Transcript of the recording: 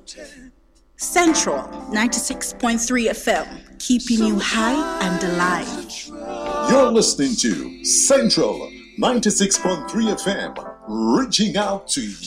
Central 96.3 FM, keeping you high and alive. You're listening to Central 96.3 FM, reaching out to